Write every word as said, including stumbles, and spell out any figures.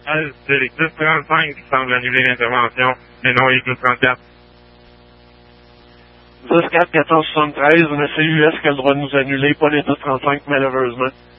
c'est l'équipe trente-cinq qui semble annuler l'intervention, mais non l'équipe trente-quatre. dix quatre quatorze soixante-treize, mais c'est U S qui a le droit de nous annuler, pas l'équipe trente-cinq malheureusement.